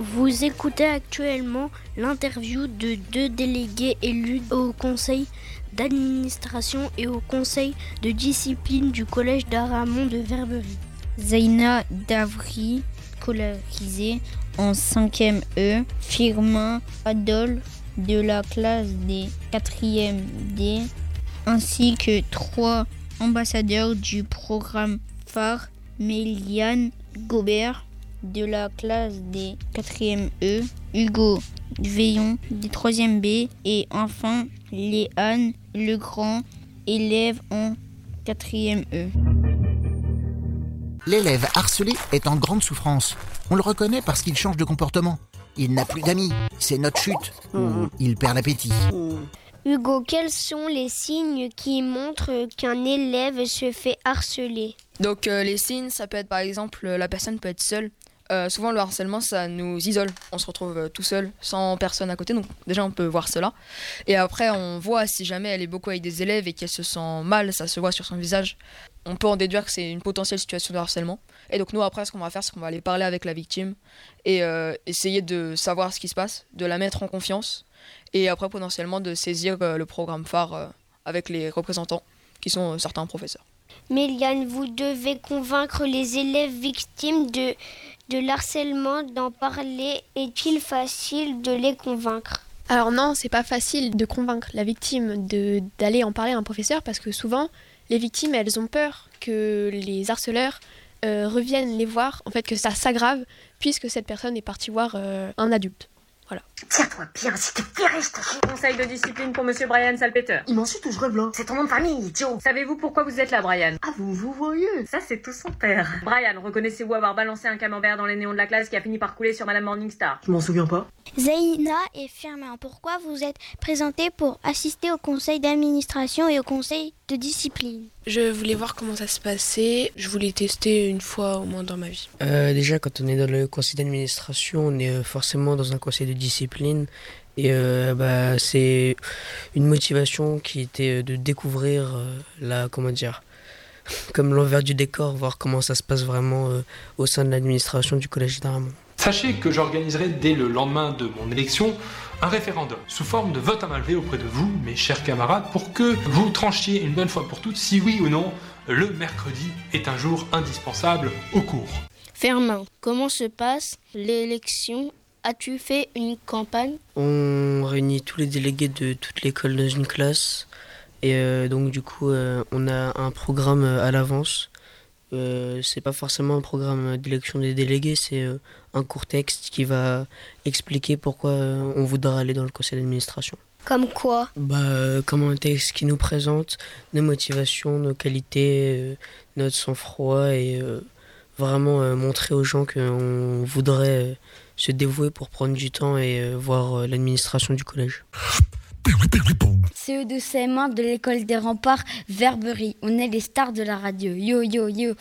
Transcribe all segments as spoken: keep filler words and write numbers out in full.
Vous écoutez actuellement l'interview de deux délégués élus au conseil d'administration et au conseil de discipline du collège d'Aramon de Verberie. Zaina Davri, scolarisée en cinquième E, Firmin Adol de la classe des quatrième D, ainsi que trois ambassadeurs du programme phare, Méliane Gobert de la classe des quatrième E, Hugo Veillon des troisième B et enfin Léane Legrand, élève en quatrième E. L'élève harcelé est en grande souffrance. On le reconnaît parce qu'il change de comportement. Il n'a plus d'amis, c'est notre chute. Mmh. Il perd l'appétit. Mmh. Hugo, quels sont les signes qui montrent qu'un élève se fait harceler ? Donc euh, les signes, ça peut être par exemple, la personne peut être seule. Euh, souvent le harcèlement, ça nous isole. On se retrouve euh, tout seul, sans personne à côté. Donc déjà, on peut voir cela. Et après, on voit si jamais elle est beaucoup avec des élèves et qu'elle se sent mal, ça se voit sur son visage. On peut en déduire que c'est une potentielle situation de harcèlement. Et donc nous, après, ce qu'on va faire, c'est qu'on va aller parler avec la victime et euh, essayer de savoir ce qui se passe, de la mettre en confiance et après potentiellement de saisir euh, le programme phare euh, avec les représentants qui sont euh, certains professeurs. Méliane, vous devez convaincre les élèves victimes de, de l'harcèlement d'en parler. Est-il facile de les convaincre ? Alors non, c'est pas facile de convaincre la victime de, d'aller en parler à un professeur parce que souvent, les victimes, elles ont peur que les harceleurs euh, reviennent les voir, en fait que ça s'aggrave puisque cette personne est partie voir euh, un adulte. Voilà. Tiens-toi bien, si tu ferais, je te jure. Conseil de discipline pour monsieur Brian Salpeter. Il m'insulte ou je rêve là ? C'est ton nom de famille, idiot. Savez-vous pourquoi vous êtes là, Brian ? Ah, vous vous voyez ? Ça, c'est tout son père. Brian, reconnaissez-vous avoir balancé un camembert dans les néons de la classe qui a fini par couler sur Madame Morningstar ? Je m'en souviens pas. Zaina et Firmin, pourquoi vous êtes présentés pour assister au conseil d'administration et au conseil de discipline ? Je voulais voir comment ça se passait. Je voulais tester une fois au moins dans ma vie. Euh, déjà, quand on est dans le conseil d'administration, on est forcément dans un conseil de discipline. Et euh, bah, c'est une motivation qui était de découvrir euh, la, comment dire, comme l'envers du décor, voir comment ça se passe vraiment euh, au sein de l'administration du collège d'Aramon. Sachez que j'organiserai dès le lendemain de mon élection un référendum sous forme de vote à main levée auprès de vous, mes chers camarades, pour que vous tranchiez une bonne fois pour toutes si oui ou non le mercredi est un jour indispensable au cours. Firmin, comment se passe l'élection ? As-tu fait une campagne ? On réunit tous les délégués de toute l'école dans une classe et euh, donc du coup euh, on a un programme à l'avance. Euh, c'est pas forcément un programme d'élection des délégués, c'est euh, un court texte qui va expliquer pourquoi euh, on voudra aller dans le conseil d'administration. Comme quoi ? Bah, euh, comme un texte qui nous présente nos motivations, nos qualités, euh, notre sang-froid et euh, vraiment euh, montrer aux gens qu'on voudrait euh, se dévouer pour prendre du temps et euh, voir euh, l'administration du collège. C E deux C M un de l'école des remparts Verberie. On est les stars de la radio. Yo, yo, yo.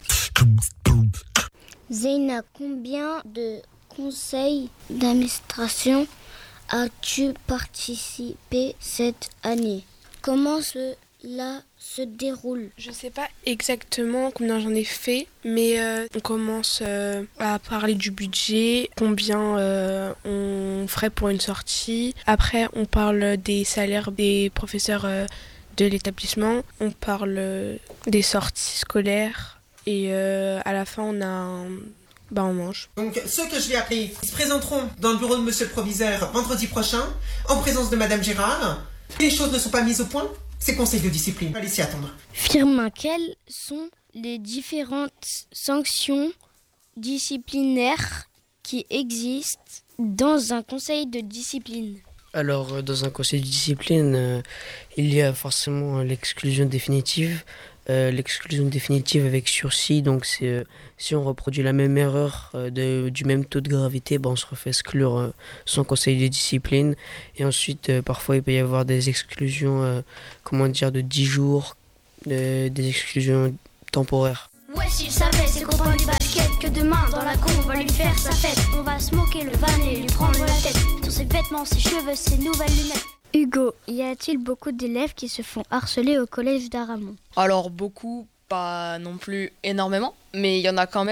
Zaina, combien de conseils d'administration as-tu participé cette année ? Comment cela se déroule ? Je sais pas exactement combien j'en ai fait, mais euh, on commence euh, à parler du budget, combien euh, on ferait pour une sortie. Après, on parle des salaires des professeurs euh, de l'établissement. On parle euh, des sorties scolaires. Et euh, à la fin, on a un... Bah, on mange. Donc, ceux que je vais appeler se présenteront dans le bureau de monsieur le proviseur vendredi prochain, en présence de madame Gérard. Les choses ne sont pas mises au point. C'est conseil de discipline. Allez s'y attendre. Firmin, quelles sont les différentes sanctions disciplinaires qui existent dans un conseil de discipline ? Alors, dans un conseil de discipline, euh, il y a forcément l'exclusion définitive. Euh, l'exclusion définitive avec sursis, donc c'est euh, si on reproduit la même erreur euh, de, du même taux de gravité, ben on se refait exclure euh, son conseil de discipline. Et ensuite, euh, parfois, il peut y avoir des exclusions, euh, comment dire, de dix jours, euh, des exclusions temporaires. Ouais, s'il savait, c'est copain du basket, que demain, dans la cour, on va lui faire sa fête. On va se moquer le van et lui prendre la tête. Sur ses vêtements, ses cheveux, ses nouvelles lunettes. Hugo, y a-t-il beaucoup d'élèves qui se font harceler au collège d'Aramon ? Alors beaucoup, pas non plus énormément, mais il y en a quand même.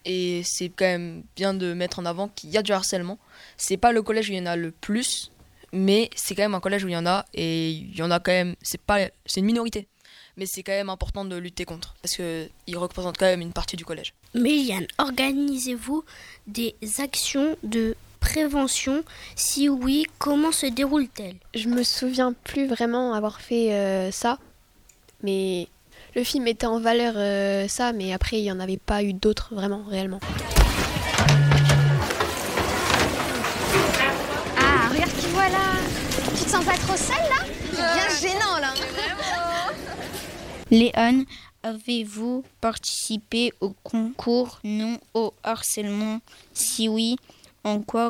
et c'est quand même bien de mettre en avant qu'il y a du harcèlement. C'est pas le collège où il y en a le plus, mais c'est quand même un collège où il y en a, et il y en a quand même, c'est pas, c'est une minorité, mais c'est quand même important de lutter contre, parce qu'ils représentent quand même une partie du collège. Mais Yann, organisez-vous des actions de prévention? Si oui, comment se déroule-t-elle? Je me souviens plus vraiment avoir fait euh, ça, mais le film mettait en valeur euh, ça, mais après il n'y en avait pas eu d'autres vraiment, réellement. Ah, regarde qui voilà. Tu te sens pas trop seule là? C'est bien gênant là. Léon, avez-vous participé au concours non au harcèlement? Si oui, en quoi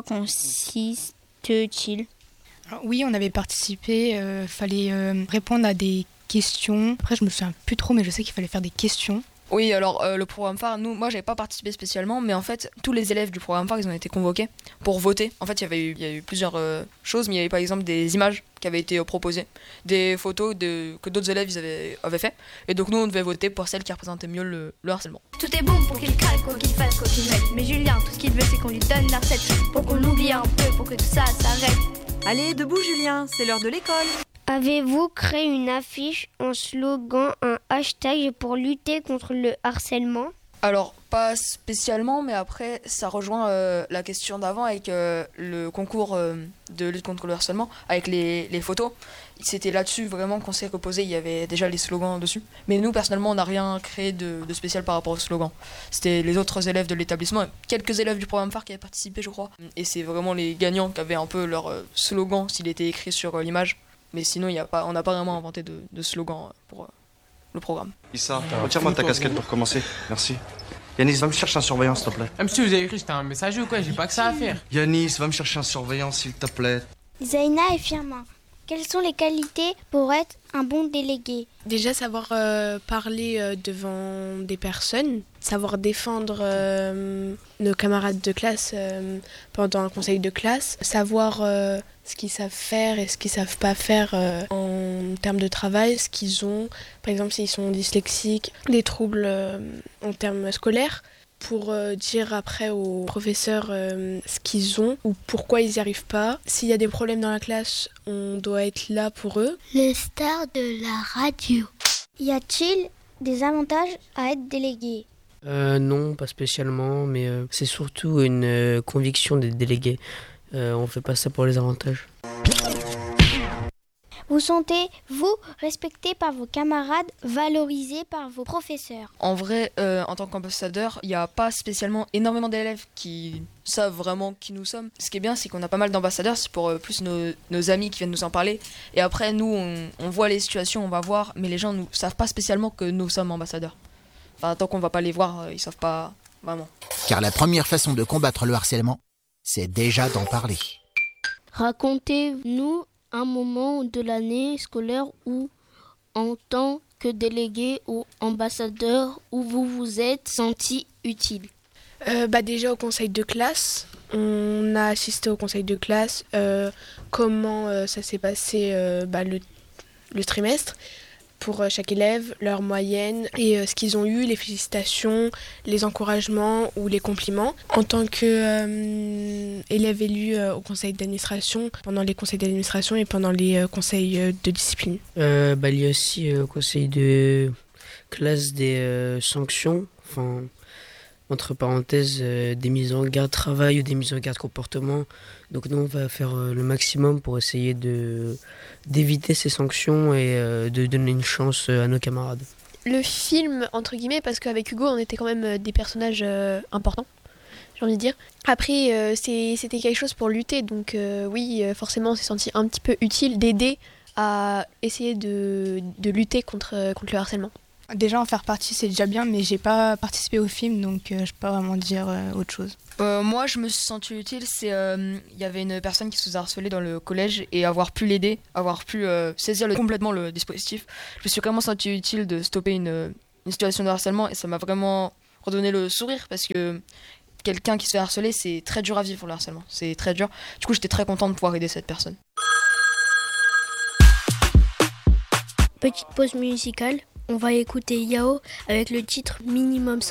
consiste-t-il? Alors, oui, on avait participé, euh, fallait euh, répondre à des questions. Après, je me souviens plus trop, mais je sais qu'il fallait faire des questions. Oui, alors euh, le programme phare, nous, moi j'avais pas participé spécialement, mais en fait tous les élèves du programme phare, ils ont été convoqués pour voter. En fait, il y avait eu, il y a eu plusieurs euh, choses, mais il y avait par exemple des images qui avaient été euh, proposées, des photos de, que d'autres élèves ils avaient, avaient fait, et donc nous on devait voter pour celle qui représentait mieux le, le harcèlement. Tout est bon pour qu'il craque, quoi qu'il fasse, quoi qu'il mette. Mais Julien, tout ce qu'il veut, c'est qu'on lui donne la recette pour qu'on oublie un peu, pour que tout ça s'arrête. Allez, debout Julien, c'est l'heure de l'école. Avez-vous créé une affiche, un slogan, un hashtag pour lutter contre le harcèlement? Alors, pas spécialement, mais après, ça rejoint euh, la question d'avant avec euh, le concours euh, de lutte contre le harcèlement, avec les, les photos. C'était là-dessus vraiment qu'on s'est reposé, il y avait déjà les slogans dessus. Mais nous, personnellement, on n'a rien créé de, de spécial par rapport aux slogans. C'était les autres élèves de l'établissement, quelques élèves du programme phare qui avaient participé, je crois. Et c'est vraiment les gagnants qui avaient un peu leur euh, slogan, s'il était écrit sur euh, l'image. Mais sinon, y a pas, on n'a pas vraiment inventé de, de slogan pour euh, le programme. Issa, retire-moi ta casquette pour commencer. Merci. Yanis, va me chercher un surveillant, s'il te plaît. Même si vous avez cru que j'étais un messager ou quoi, j'ai pas que ça à faire. Yanis, va me chercher un surveillant, s'il te plaît. Zaina et Firmin, quelles sont les qualités pour être un bon délégué? Déjà, savoir euh, parler euh, devant des personnes, savoir défendre euh, nos camarades de classe euh, pendant un conseil de classe, savoir euh, ce qu'ils savent faire et ce qu'ils savent pas faire euh, en termes de travail, ce qu'ils ont, par exemple s'ils sont dyslexiques, des troubles euh, en termes scolaires, pour euh, dire après aux professeurs euh, ce qu'ils ont ou pourquoi ils n'y arrivent pas. S'il y a des problèmes dans la classe, on doit être là pour eux. Les stars de la radio. Y a-t-il des avantages à être délégué? Euh, non, pas spécialement, mais euh, c'est surtout une euh, conviction des délégués. Euh, on fait pas ça pour les avantages. Vous sentez-vous respecté par vos camarades, valorisé par vos professeurs? En vrai, euh, en tant qu'ambassadeur, il n'y a pas spécialement énormément d'élèves qui savent vraiment qui nous sommes. Ce qui est bien, c'est qu'on a pas mal d'ambassadeurs, c'est pour euh, plus nos, nos amis qui viennent nous en parler. Et après, nous, on, on voit les situations, on va voir, mais les gens ne savent pas spécialement que nous sommes ambassadeurs. Enfin, tant qu'on ne va pas les voir, euh, ils ne savent pas vraiment. Car la première façon de combattre le harcèlement, c'est déjà d'en parler. Racontez-nous un moment de l'année scolaire où, en tant que délégué ou ambassadeur, où vous vous êtes senti utile. Euh, bah déjà au conseil de classe, on a assisté au conseil de classe, euh, comment euh, ça s'est passé euh, bah, le, le trimestre pour euh, chaque élève, leur moyenne et euh, ce qu'ils ont eu, les félicitations, les encouragements ou les compliments. En tant qu'élève euh, élu euh, au conseil d'administration, pendant les conseils d'administration et pendant les euh, conseils euh, de discipline. Euh, bah, il y a aussi euh, au conseil de classe des euh, sanctions, enfin, entre parenthèses, euh, des mises en garde travail ou des mises en garde comportement. Donc nous, on va faire euh, le maximum pour essayer de, d'éviter ces sanctions et euh, de donner une chance euh, à nos camarades. Le film, entre guillemets, parce qu'avec Hugo, on était quand même euh, des personnages euh, importants, j'ai envie de dire. Après, euh, c'est, c'était quelque chose pour lutter, donc euh, oui, euh, forcément, on s'est senti un petit peu utile d'aider à essayer de, de lutter contre, contre le harcèlement. Déjà, en faire partie, c'est déjà bien, mais j'ai pas participé au film, donc euh, je peux pas vraiment dire euh, autre chose. Euh, moi, je me suis sentie utile. Il euh, y avait une personne qui se faisait harceler dans le collège et avoir pu l'aider, avoir pu euh, saisir le, complètement le dispositif. Je me suis vraiment sentie utile de stopper une, une situation de harcèlement et ça m'a vraiment redonné le sourire parce que quelqu'un qui se fait harceler, c'est très dur à vivre le harcèlement. C'est très dur. Du coup, j'étais très contente de pouvoir aider cette personne. Petite pause musicale. On va écouter Yao avec le titre Minimum cinq.